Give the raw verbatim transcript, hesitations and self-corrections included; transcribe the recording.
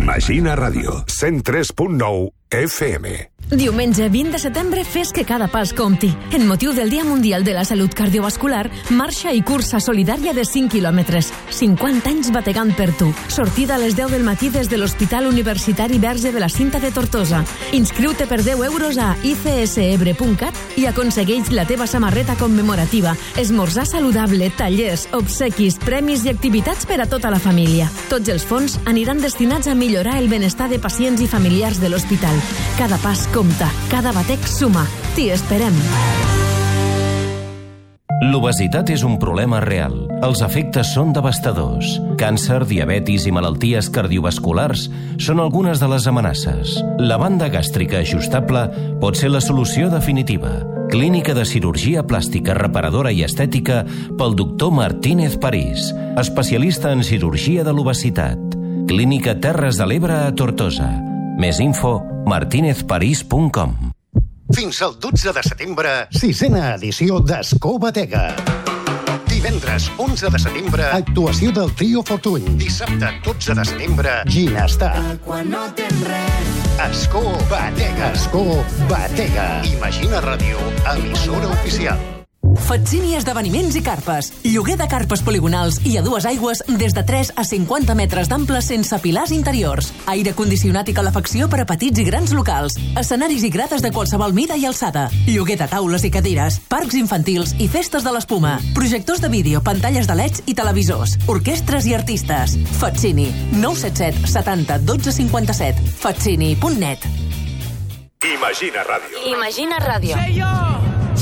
Imagina Ràdio, cent tres punt nou F M. Diumenge vint de setembre fes que cada pas compti. En motiu del Dia Mundial de la Salut Cardiovascular, marxa i cursa solidària de cinc quilòmetres. cinquanta anys bategant per tu. Sortida a les deu del matí des de l'Hospital Universitari Verge de la Cinta de Tortosa. Inscriu-te per deu euros a i c s ebre punt cat i aconsegueix la teva samarreta commemorativa. Esmorzar saludable, tallers, obsequis, premis i activitats per a tota la família. Tots els fons aniran destinats a millorar el benestar de pacients i familiars de l'hospital. Cada pas compta, cada batec suma. T'hi esperem. L'obesitat és un problema real. Els efectes són devastadors. Càncer, diabetis i malalties cardiovasculars són algunes de les amenaces. La banda gàstrica ajustable pot ser la solució definitiva. Clínica de cirurgia plàstica, reparadora i estètica pel doctor Martínez París, especialista en cirurgia de l'obesitat. Clínica Terres de l'Ebre a Tortosa. Més info, martinez parís punt com. Fins al dotze de setembre, sisena edició d'Escó Batega. Divendres, onze de setembre, actuació del Trio Fortuny. Dissabte, dotze de setembre, Ginestar. Quan no tens res. Escó Batega. Escó Batega. Imagina Ràdio, emissora oficial. Fatsini Esdeveniments i Carpes. Lloguer de carpes poligonals i a dues aigües des de tres a cinquanta metres d'ample sense pilars interiors. Aire condicionat i calefacció per a petits i grans locals. Escenaris i grades de qualsevol mida i alçada. Lloguer de taules i cadires. Parcs infantils i festes de l'espuma. Projectors de vídeo, pantalles de leds i televisors. Orquestres i artistes. Fatsini. nou set set setanta dotze cinquanta-set. fatsini punt net. Imagina Ràdio. Imagina Ràdio.